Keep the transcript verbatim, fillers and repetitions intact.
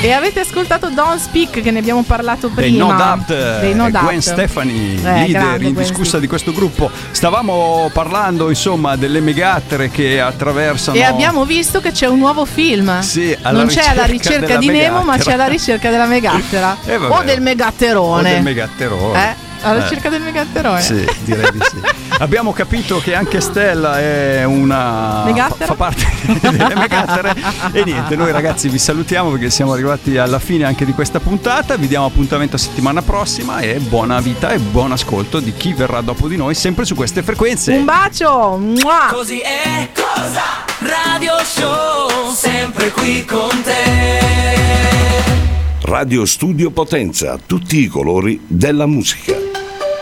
E avete ascoltato Don't Speak, che ne abbiamo parlato prima. Dei No Doubt, Dei No Doubt. Gwen Stefani, eh, leader indiscussa di questo gruppo. Stavamo parlando insomma delle megattere che attraversano. E abbiamo visto che c'è un nuovo film. Sì, alla non c'è alla ricerca di Nemo, ma c'è alla ricerca della megattera. Eh, o del megatterone. O del megatterone. Eh? Alla ricerca del megatterone. Sì, direi di sì. Abbiamo capito che anche Stella è una megattera? fa parte delle megattere. E niente, noi ragazzi vi salutiamo perché siamo arrivati alla fine anche di questa puntata. Vi diamo appuntamento a settimana prossima e buona vita e buon ascolto di chi verrà dopo di noi, sempre su queste frequenze. Un bacio. Mua. Così è cosa Radio Show, sempre qui con te. Radio Studio Potenza, tutti i colori della musica.